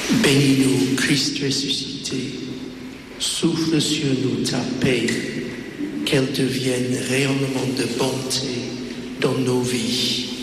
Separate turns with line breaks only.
Bénis-nous, Christ ressuscité, souffle sur nous ta paix, qu'elle devienne réellement de bonté dans nos vies.